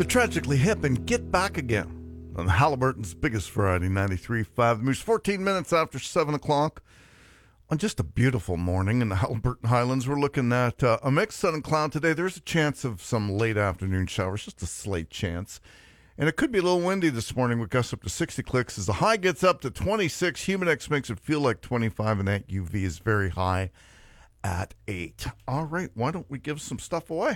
The Tragically Hip and Get Back Again on Halliburton's biggest variety, 93.5 The Moose. 14 minutes after 7 o'clock on just a beautiful morning in the Halliburton Highlands. We're looking at a mixed sun and cloud today. There's a chance of some late afternoon showers, just a slight chance. And it could be a little windy this morning with gusts up to 60 clicks as the high gets up to 26. Humidex makes it feel like 25, and that UV is very high at 8. All right, why don't we give some stuff away?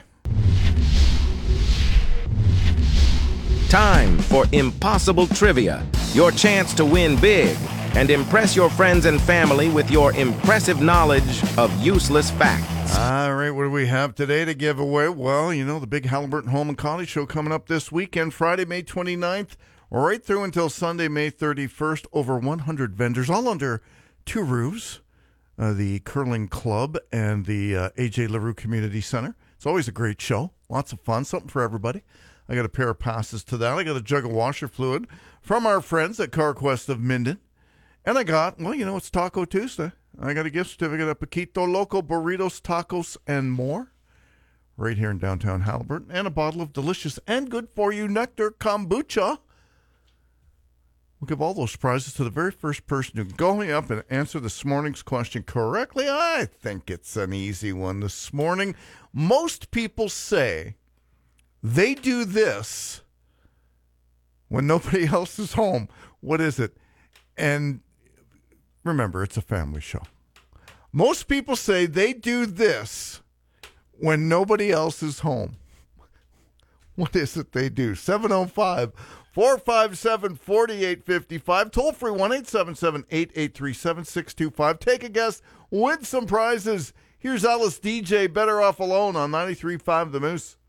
Time for Impossible Trivia, your chance to win big and impress your friends and family with your impressive knowledge of useless facts. All right, what do we have today to give away? Well, you know, the big Halliburton Home and Cottage Show coming up this weekend, Friday, May 29th, right through until Sunday, May 31st. Over 100 vendors, all under two roofs, the Curling Club and the A.J. LaRue Community Center. It's always a great show, lots of fun, something for everybody. I got a pair of passes to that. I got a jug of washer fluid from our friends at CarQuest of Minden. And I got, well, you know, it's Taco Tuesday. I got a gift certificate at Paquito Loco, burritos, tacos, and more right here in downtown Halliburton. And a bottle of delicious and good-for-you Nectar Kombucha. We'll give all those prizes to the very first person who can call me up and answer this morning's question correctly. I think it's an easy one this morning. Most people say they do this when nobody else is home. What is it? And remember, it's a family show. Most people say they do this when nobody else is home. What is it they do? 705-457-4855. Toll free 1-877-883-7625. Take a guess. Win some prizes. Here's Alice DJ, Better Off Alone on 93.5 The Moose.